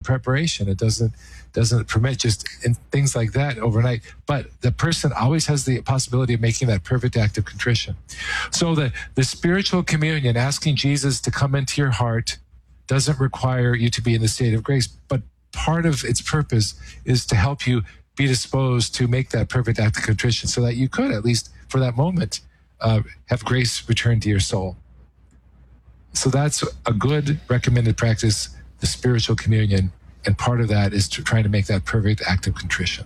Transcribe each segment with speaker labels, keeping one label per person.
Speaker 1: preparation. It doesn't permit just in things like that overnight. But the person always has the possibility of making that perfect act of contrition. So the spiritual communion, asking Jesus to come into your heart, doesn't require you to be in the state of grace. But part of its purpose is to help you be disposed to make that perfect act of contrition so that you could, at least for that moment, have grace return to your soul. So that's a good recommended practice, the spiritual communion. And part of that is trying to make that perfect act of contrition.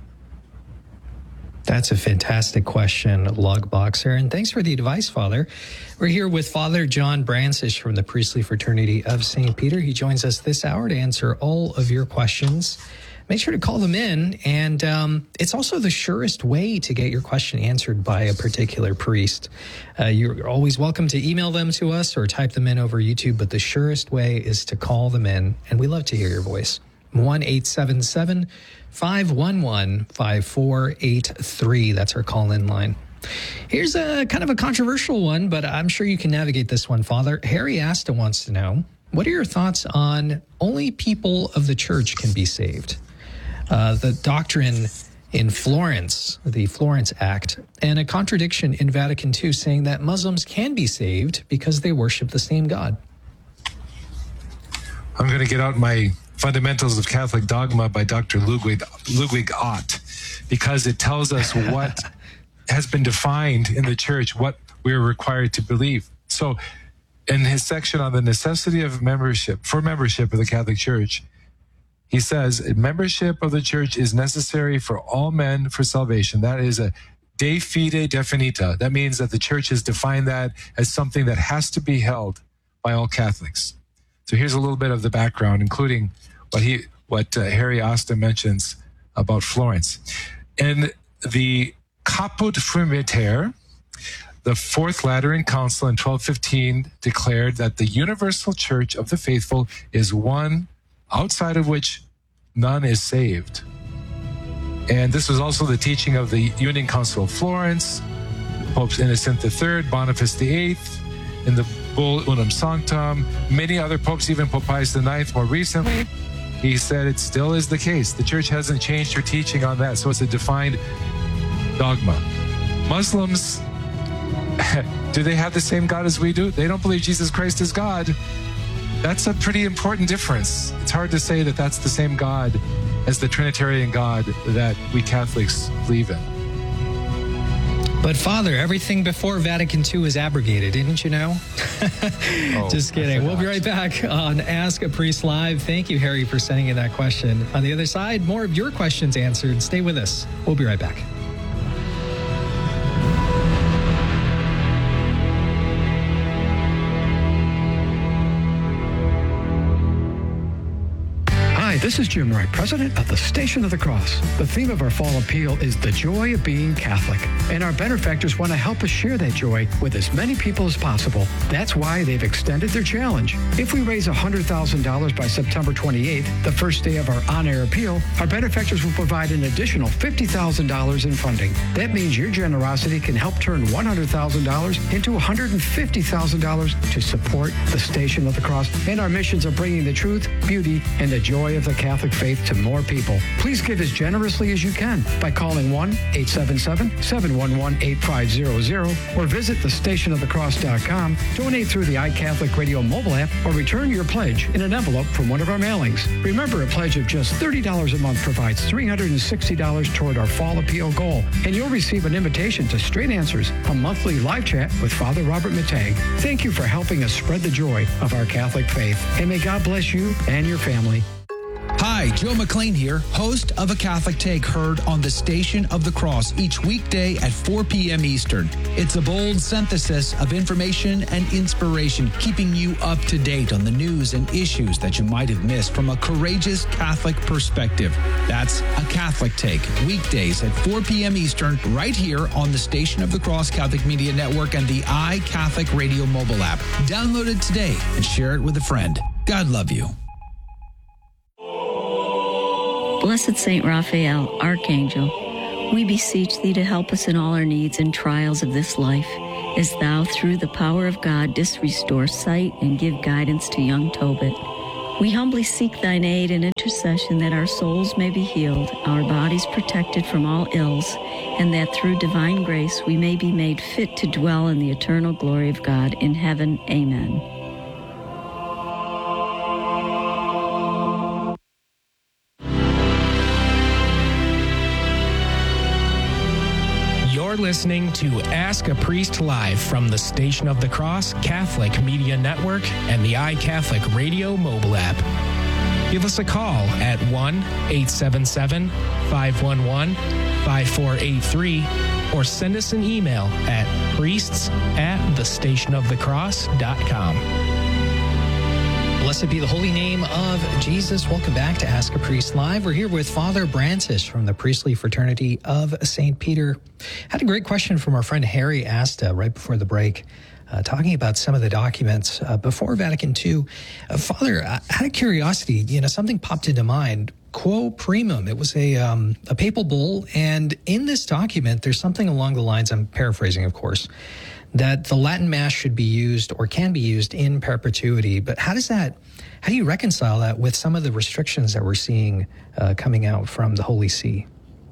Speaker 2: That's a fantastic question, Logboxer. And thanks for the advice, Father. We're here with Father John Brancish from the Priestly Fraternity of St. Peter. He joins us this hour to answer all of your questions. Make sure to call them in. And it's also the surest way to get your question answered by a particular priest. You're always welcome to email them to us or type them in over YouTube, but the surest way is to call them in. And we love to hear your voice. 1-877-511-5483. That's our call-in line. Here's a kind of a controversial one, but I'm sure you can navigate this one, Father. Harry Asta wants to know, what are your thoughts on only people of the church can be saved? The doctrine in Florence, the Florence Act, and a contradiction in Vatican II saying that Muslims can be saved because they worship the same God.
Speaker 1: I'm going to get out my Fundamentals of Catholic Dogma by Dr. Ludwig Ott, because it tells us what has been defined in the church, what we're required to believe. So in his section on the necessity of membership of the Catholic Church, he says, membership of the church is necessary for all men for salvation. That is a de fide definita. That means that the church has defined that as something that has to be held by all Catholics. So here's a little bit of the background, including what Harry Asta mentions about Florence. In the Caput Frumentare, the Fourth Lateran Council in 1215 declared that the universal church of the faithful is one outside of which none is saved. And this was also the teaching of the Union Council of Florence, Pope Innocent III, Boniface VIII, in the Bull Unum Sanctum, many other popes, even Pope Pius IX more recently. He said it still is the case. The church hasn't changed her teaching on that, so it's a defined dogma. Muslims, do they have the same God as we do? They don't believe Jesus Christ is God. That's a pretty important difference. It's hard to say that that's the same God as the Trinitarian God that we Catholics believe in.
Speaker 2: But Father, everything before Vatican II is abrogated, didn't you know? Just kidding. We'll be right back on Ask a Priest Live. Thank you, Harry, for sending in that question. On the other side, more of your questions answered. Stay with us. We'll be right back.
Speaker 3: This is Jim Wright, president of the Station of the Cross. The theme of our fall appeal is the joy of being Catholic, and our benefactors want to help us share that joy with as many people as possible. That's why they've extended their challenge. If we raise $100,000 by September 28th, the first day of our on-air appeal, our benefactors will provide an additional $50,000 in funding. That means your generosity can help turn $100,000 into $150,000 to support the Station of the Cross and our missions of bringing the truth, beauty, and the joy of the Catholic faith to more people. Please give as generously as you can by calling 1-877-711-8500 or visit thestationofthecross.com, donate through the iCatholic Radio mobile app, or return your pledge in an envelope from one of our mailings. Remember, a pledge of just $30 a month provides $360 toward our fall appeal goal, and you'll receive an invitation to Straight Answers, a monthly live chat with Father Robert Matang. Thank you for helping us spread the joy of our Catholic faith, and may God bless you and your family.
Speaker 4: Hi, Joe McLean here, host of A Catholic Take, heard on the Station of the Cross each weekday at 4 p.m. Eastern. It's a bold synthesis of information and inspiration, keeping you up to date on the news and issues that you might have missed from a courageous Catholic perspective. That's A Catholic Take, weekdays at 4 p.m. Eastern, right here on the Station of the Cross Catholic Media Network and the iCatholic Radio mobile app. Download it today and share it with a friend. God love you.
Speaker 5: Blessed Saint Raphael, Archangel, we beseech thee to help us in all our needs and trials of this life, as thou, through the power of God, didst restore sight and give guidance to young Tobit. We humbly seek thine aid and intercession that our souls may be healed, our bodies protected from all ills, and that through divine grace we may be made fit to dwell in the eternal glory of God in heaven. Amen.
Speaker 6: You're listening to Ask a Priest Live from the Station of the Cross Catholic Media Network and the iCatholic Radio mobile app. Give us a call at 1-877-511-5483 or send us an email at priests@thestationofthecross.com.
Speaker 2: Blessed be the holy name of Jesus. Welcome back to Ask a Priest Live. We're here with Father Brancis from the Priestly Fraternity of St. Peter. Had a great question from our friend Harry Asta right before the break, talking about some of the documents before Vatican II. Father, out of curiosity, something popped into mind. Quo primum. It was a papal bull, and in this document, there's something along the lines, I'm paraphrasing, of course, that the Latin Mass should be used or can be used in perpetuity. But how do you reconcile that with some of the restrictions that we're seeing coming out from the Holy See?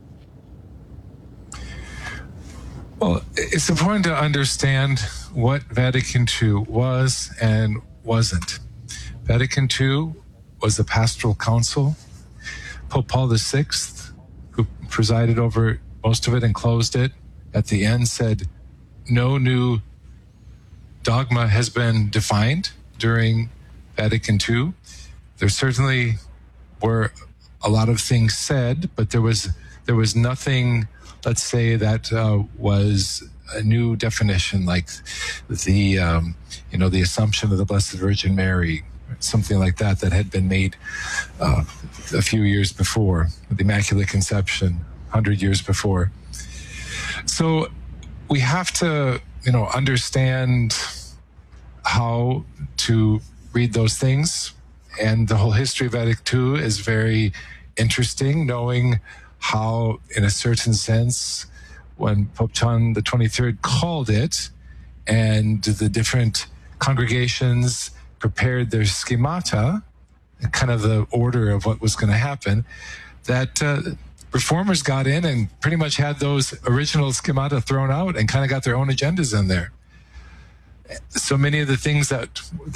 Speaker 1: Well, it's important to understand what Vatican II was and wasn't. Vatican II was a pastoral council. Pope Paul VI, who presided over most of it and closed it, at the end said, no new dogma has been defined during Vatican II. There certainly were a lot of things said, but there was nothing, let's say, that was a new definition, like the Assumption of the Blessed Virgin Mary, something like that had been made a few years before, the Immaculate Conception, 100 years before. So we have to, understand how to read those things. And the whole history of Vatican II is very interesting, knowing how, in a certain sense, when Pope John the 23rd called it, and the different congregations prepared their schemata, kind of the order of what was going to happen, that reformers got in and pretty much had those original schemata thrown out and kind of got their own agendas in there. So many of the things that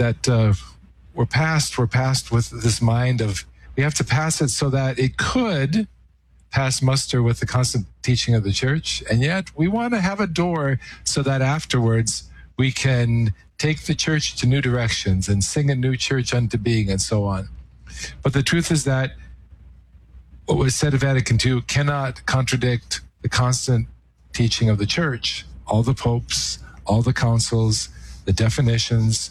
Speaker 1: were passed with this mind of, we have to pass it so that it could pass muster with the constant teaching of the Church, and yet we want to have a door so that afterwards we can take the Church to new directions and sing a new church unto being and so on. But the truth is that what was said at Vatican II cannot contradict the constant teaching of the Church. All the popes, all the councils, the definitions,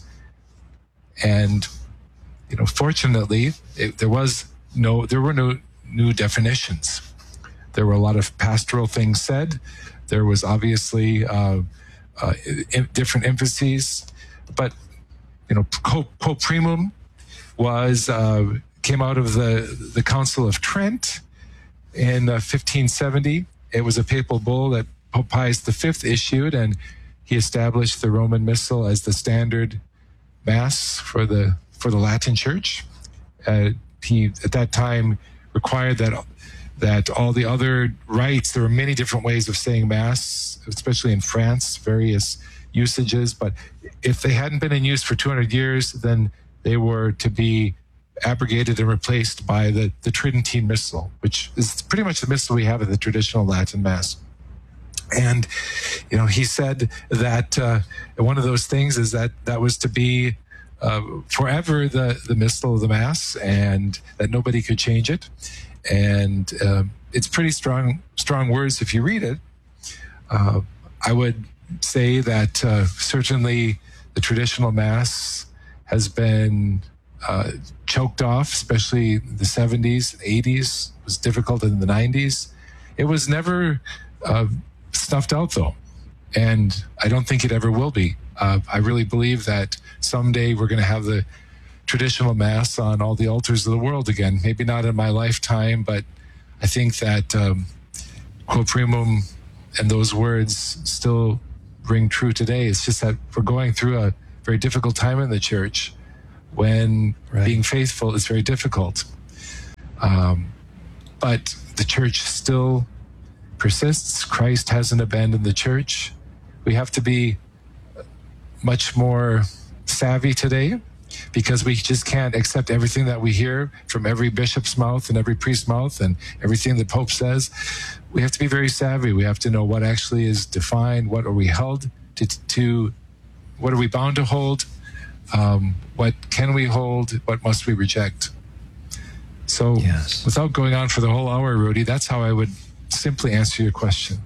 Speaker 1: and fortunately, there were no new definitions. There were a lot of pastoral things said. There was obviously different emphases, but quo primum came out of the Council of Trent in 1570. It was a papal bull that Pope Pius V issued, and he established the Roman Missal as the standard Mass for the Latin Church. He, at that time, required that all the other rites, there were many different ways of saying Mass, especially in France, various usages, but if they hadn't been in use for 200 years, then they were to be abrogated and replaced by the Tridentine Missal, which is pretty much the Missal we have at the traditional Latin Mass. And, he said that one of those things is that was to be forever the Missal of the Mass, and that nobody could change it. And it's pretty strong words if you read it. I would say that certainly the traditional Mass has been choked off, especially the 70s, 80s. It was difficult in the 90s. It was never snuffed out, though, and I don't think it ever will be. I really believe that someday we're going to have the traditional Mass on all the altars of the world again. Maybe not in my lifetime, but I think that quo primum and those words still ring true today. It's just that we're going through a very difficult time in the Church when being faithful is very difficult. But the church still persists. Christ hasn't abandoned the church. We have to be much more savvy today, because we just can't accept everything that we hear from every bishop's mouth and every priest's mouth and everything the Pope says. We have to be very savvy. We have to know what actually is defined, what are we held to what are we bound to hold, what can we hold, what must we reject. So without going on for the whole hour, Rudy, that's how I would simply answer your question.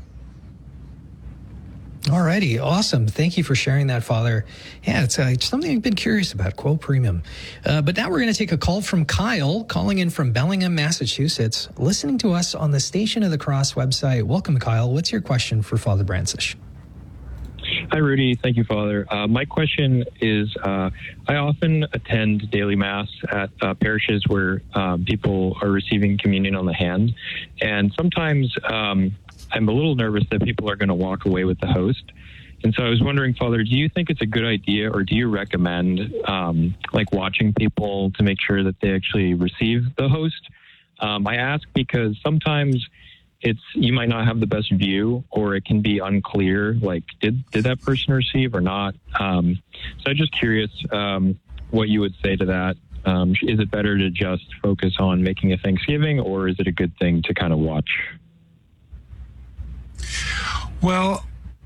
Speaker 2: All righty. Awesome. Thank you for sharing that, Father. Yeah, it's something I've been curious about, quo primum. But now we're going to take a call from Kyle, calling in from Bellingham, Massachusetts, listening to us on the Station of the Cross website. Welcome, Kyle. What's your question for Father Brancisz?
Speaker 7: Hi, Rudy. Thank you, Father. My question is, I often attend daily Mass at parishes where people are receiving communion on the hand. And sometimes I'm a little nervous that people are going to walk away with the host. And so I was wondering, Father, do you think it's a good idea, or do you recommend watching people to make sure that they actually receive the host? I ask because sometimes you might not have the best view, or it can be unclear, like, did that person receive or not? So I'm just curious what you would say to that. Is it better to just focus on making a Thanksgiving, or is it a good thing to kind of watch?
Speaker 1: Well,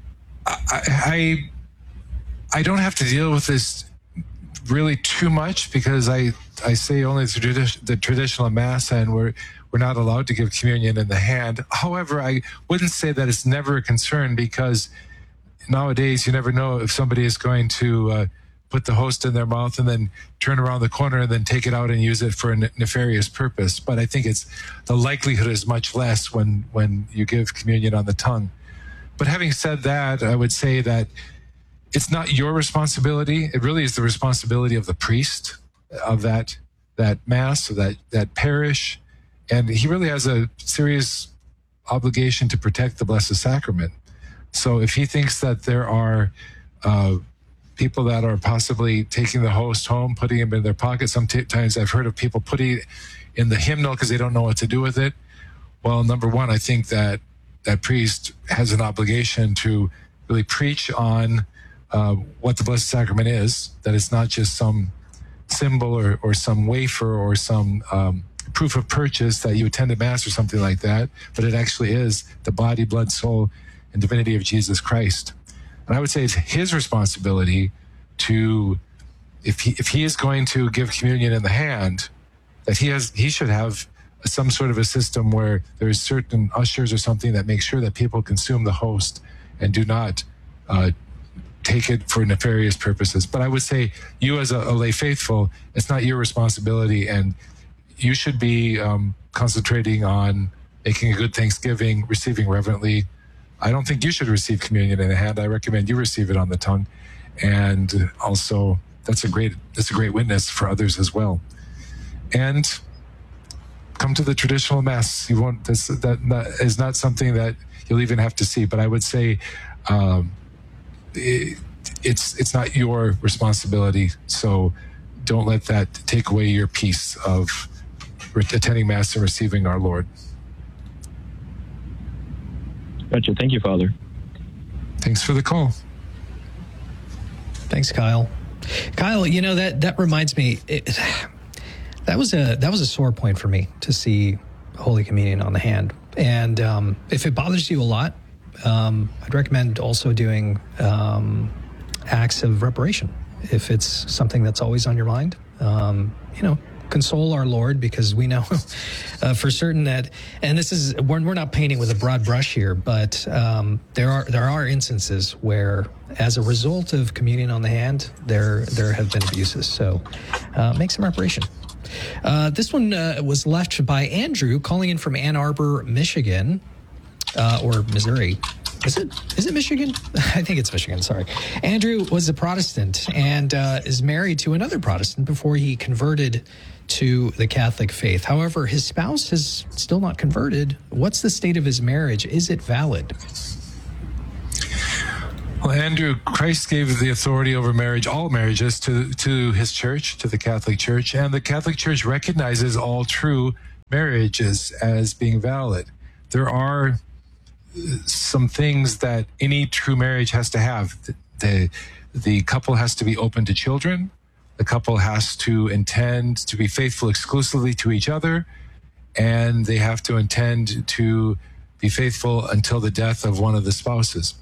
Speaker 1: I don't have to deal with this really too much, because I say only the traditional Mass, and we're not allowed to give communion in the hand. However, I wouldn't say that it's never a concern, because nowadays you never know if somebody is going to put the host in their mouth and then turn around the corner and then take it out and use it for a nefarious purpose. But I think the likelihood is much less when you give communion on the tongue. But having said that, I would say that it's not your responsibility. It really is the responsibility of the priest of that Mass, or that parish. And he really has a serious obligation to protect the Blessed Sacrament. So if he thinks that there are people that are possibly taking the host home, putting him in their pocket, sometimes I've heard of people putting it in the hymnal because they don't know what to do with it. Well, number one, I think that priest has an obligation to really preach on what the Blessed Sacrament is, that it's not just some symbol or some wafer or some proof of purchase that you attend a Mass or something like that, but it actually is the body, blood, soul, and divinity of Jesus Christ. And I would say it's his responsibility to, if he is going to give communion in the hand, that he should have some sort of a system where there's certain ushers or something that make sure that people consume the host and do not take it for nefarious purposes. But I would say you as a lay faithful, it's not your responsibility, and you should be concentrating on making a good Thanksgiving, receiving reverently. I don't think you should receive communion in the hand. I recommend you receive it on the tongue. And also, that's a great witness for others as well. And come to the traditional Mass. You won't. That is not something that you'll even have to see. But I would say it's not your responsibility. So don't let that take away your peace of attending Mass and receiving our Lord.
Speaker 7: Gotcha. Thank you, Father.
Speaker 1: Thanks for the call.
Speaker 2: Thanks, Kyle. Kyle, that reminds me. That was a sore point for me to see Holy Communion on the hand. And if it bothers you a lot, I'd recommend also doing acts of reparation. If it's something that's always on your mind, console our Lord, because we know for certain that, and this is, we're not painting with a broad brush here, but there are instances where, as a result of communion on the hand, there have been abuses. So make some reparation. This one was left by Andrew, calling in from Ann Arbor, Michigan, or Missouri. Is it Michigan? I think it's Michigan, sorry. Andrew was a Protestant and is married to another Protestant before he converted to the Catholic faith. However, his spouse has still not converted. What's the state of his marriage? Is it valid?
Speaker 1: Well, Andrew, Christ gave the authority over marriage, all marriages, to his church, to the Catholic Church, and the Catholic Church recognizes all true marriages as being valid. There are some things that any true marriage has to have. The couple has to be open to children. The couple has to intend to be faithful exclusively to each other, and they have to intend to be faithful until the death of one of the spouses.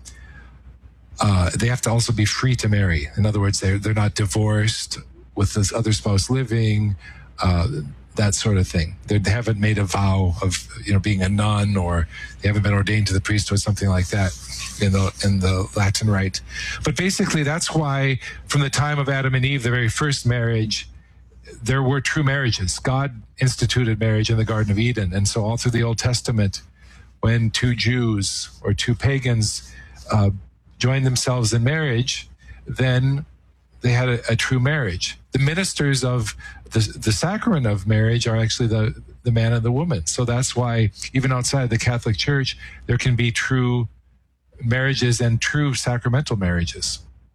Speaker 1: They have to also be free to marry. In other words, they're not divorced with this other spouse living, that sort of thing. They haven't made a vow of being a nun, or they haven't been ordained to the priesthood, something like that in the Latin rite. But basically, that's why from the time of Adam and Eve, the very first marriage, there were true marriages. God instituted marriage in the Garden of Eden. And so all through the Old Testament, when two Jews or two pagans joined themselves in marriage, then they had a true marriage. The ministers of the sacrament of marriage are actually the man and the woman. So that's why even outside the Catholic Church, there can be true marriages and true sacramental marriages.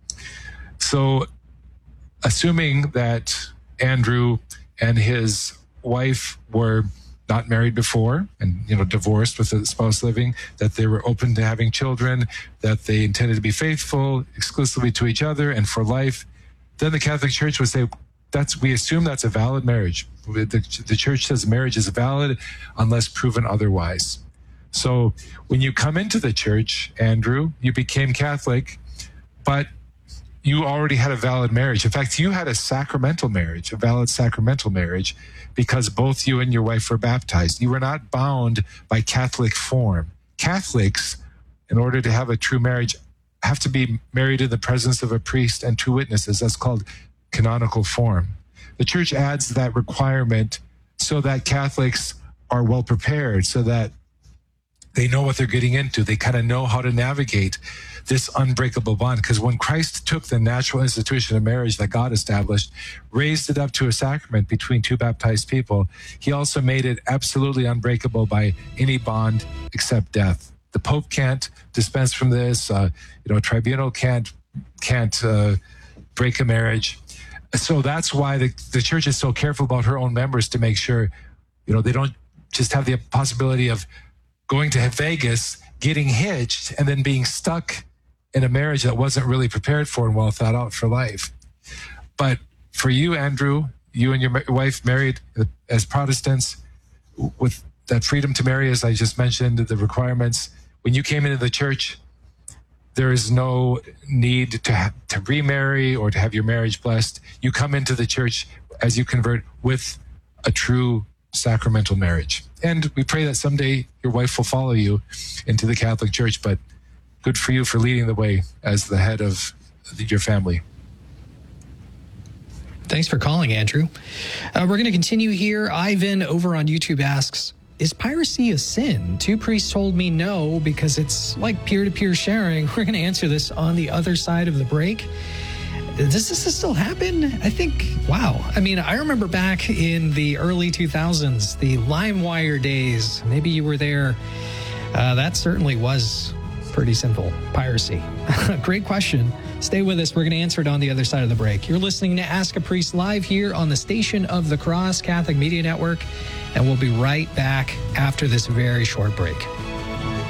Speaker 1: So assuming that Andrew and his wife were not married before and, divorced with a spouse living, that they were open to having children, that they intended to be faithful exclusively to each other and for life, then the Catholic Church would say, we assume that's a valid marriage. The Church says marriage is valid unless proven otherwise. So when you come into the Church, Andrew, you became Catholic, but you already had a valid marriage. In fact, you had a sacramental marriage, a valid sacramental marriage, because both you and your wife were baptized. You were not bound by Catholic form. Catholics, in order to have a true marriage, have to be married in the presence of a priest and two witnesses. That's called canonical form. The Church adds that requirement so that Catholics are well prepared, so that they know what they're getting into. They kind of know how to navigate this unbreakable bond. Because when Christ took the natural institution of marriage that God established, raised it up to a sacrament between two baptized people, he also made it absolutely unbreakable by any bond except death. The Pope can't dispense from this. A tribunal can't break a marriage. So that's why the Church is so careful about her own members, to make sure, they don't just have the possibility of going to Vegas, getting hitched, and then being stuck in a marriage that wasn't really prepared for and well thought out for life. But for you, Andrew, you and your wife married as Protestants with that freedom to marry, as I just mentioned, the requirements. When you came into the Church, there is no need to remarry or to have your marriage blessed. You come into the Church as you convert with a true sacramental marriage. And we pray that someday your wife will follow you into the Catholic Church, but good for you for leading the way as the head of your family.
Speaker 2: Thanks for calling, Andrew. We're going to continue here. Ivan over on YouTube asks, is piracy a sin? Two priests told me no, because it's like peer-to-peer sharing. We're going to answer this on the other side of the break. Does this still happen? I think, wow. I mean, I remember back in the early 2000s, the LimeWire days. Maybe you were there. That certainly was pretty simple. Piracy. Great question. Stay with us. We're going to answer it on the other side of the break. You're listening to Ask a Priest live here on the Station of the Cross Catholic Media Network, and we'll be right back after this very short break.